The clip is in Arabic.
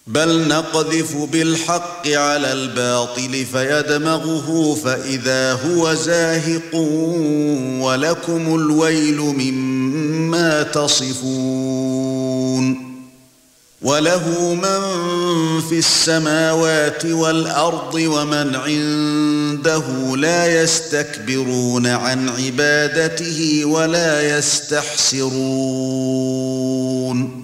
بل نقذف بالحق على الباطل فيدمغه فإذا هو زاهق ولكم الويل مما تصفون وله من في السماوات والأرض ومن عنده لا يستكبرون عن عبادته ولا يستحسرون